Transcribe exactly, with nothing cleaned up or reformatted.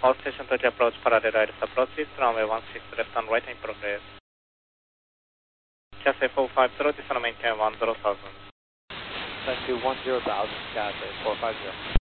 All station to approach parallel iris approach is runway one six left and right in progress. Cathay four five zero, descend maintain one zero thousand. Send to one zero thousand, Cathay four five zero.